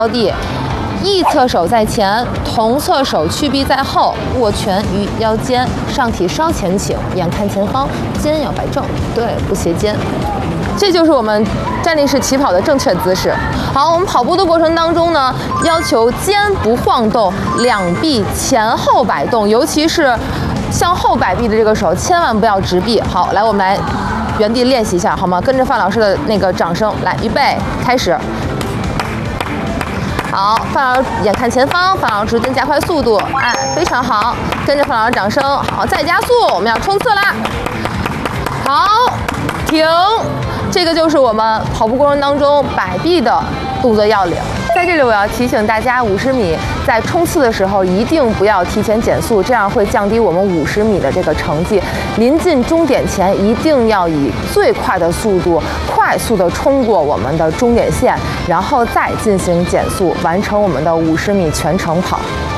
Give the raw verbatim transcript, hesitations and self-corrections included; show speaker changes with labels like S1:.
S1: 着地，一侧手在前，同侧手屈臂在后，握拳于腰间，上体稍前倾，眼看前方，肩要摆正，对，不斜肩。这就是我们站立式起跑的正确姿势。好，我们跑步的过程当中呢，要求肩不晃动，两臂前后摆动，尤其是向后摆臂的这个手，千万不要直臂。好，来，我们来原地练习一下，好吗？跟着范老师的那个掌声，来，预备，开始。好，范老师眼看前方，范老师跟加快速度，哎，非常好，跟着范老师掌声，好，再加速，我们要冲刺啦！好，停，这个就是我们跑步过程当中摆臂的动作要领。在这里，我要提醒大家，五十米在冲刺的时候一定不要提前减速，这样会降低我们五十米的这个成绩。临近终点前，一定要以最快的速度，快速的冲过我们的终点线，然后再进行减速，完成我们的五十米全程跑。